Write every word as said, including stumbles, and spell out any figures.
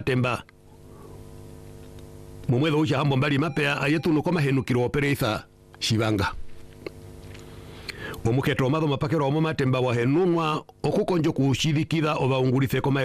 matemba mumwetho uja hambo mbali mapea ayetu nukoma henukiro opereitha shivanga omuketo matho mapakero omo matemba wa henunwa okukonjo kushithikitha obaungurithe koma